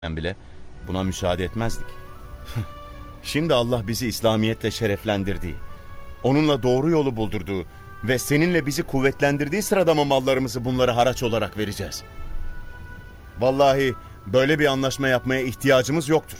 bile buna müsaade etmezdik. Şimdi Allah bizi İslamiyetle şereflendirdiği, onunla doğru yolu buldurduğu ve seninle bizi kuvvetlendirdiği sırada mı mallarımızı bunlara haraç olarak vereceğiz? Vallahi böyle bir anlaşma yapmaya ihtiyacımız yoktur.